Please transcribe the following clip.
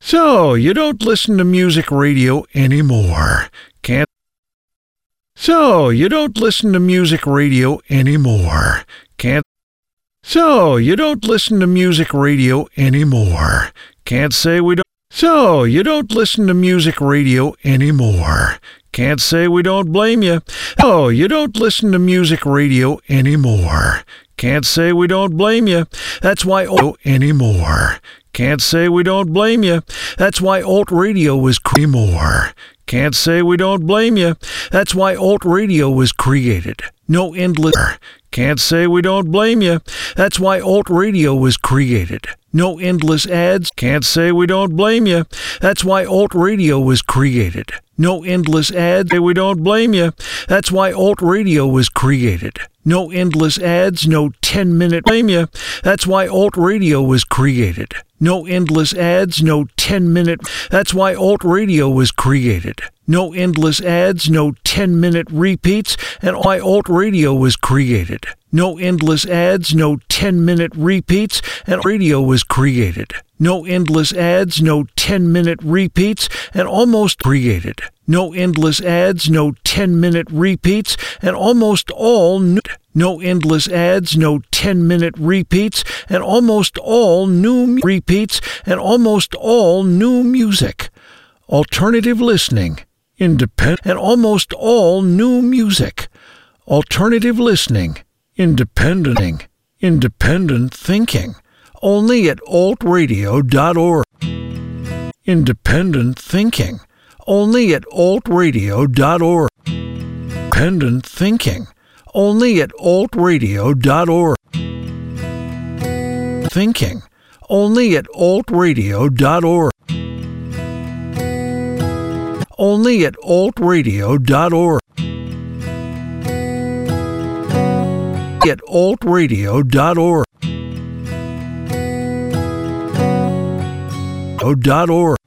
So, you don't listen to music radio anymore. Can't. So, you don't listen to music radio anymore. Can't. So, you don't listen to music radio anymore. Can't say we don't. So, you don't listen to music radio anymore. Can't say we don't blame you. Oh, you don't listen to music radio anymore. Can't say we don't blame you. That's why anymore. Can't say we don't blame you. That's why alt radio was more. Can't say we don't blame you. That's why alt radio was created. No endless. Can't say we don't blame you. That's why alt radio was created. No endless ads. Can't say we don't blame you. That's why alt radio was created. No endless ads. We don't blame you. That's why alt radio was created. No endless ads. No 10-minute blame you. That's why alt radio was created. No endless ads. No 10-minute. That's why alt radio was created. No endless ads. No 10-minute repeats. And why alt radio was created. No endless ads. No 10-minute repeats. And radio was created. No endless ads. No 10-minute repeats. And almost created. No endless ads. No 10-minute repeats. And almost all new. No endless ads. No 10-minute repeats. And almost all new repeats. And almost all new music. Alternative listening. Independent. And almost all new music. Alternative listening. Independent thinking. Only at altradio.org. Independent thinking. Only at altradio.org. Independent thinking. Only at altradio.org. Thinking. Only at altradio.org. Only at altradio.org. At altradio.org. .org.